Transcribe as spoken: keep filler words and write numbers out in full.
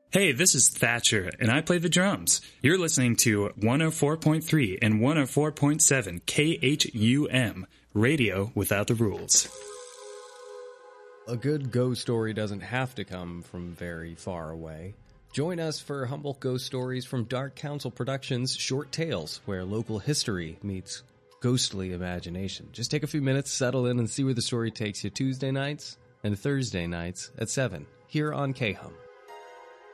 Hey, this is Thatcher, and I play the drums. You're listening to one oh four point three and one oh four point seven K H U M, Radio Without the Rules. A good ghost story doesn't have to come from very far away. Join us for Humboldt Ghost Stories from Dark Council Productions' Short Tales, where local history meets ghostly imagination. Just take a few minutes, settle in, and see where the story takes you Tuesday nights and Thursday nights at seven, here on K-Hum.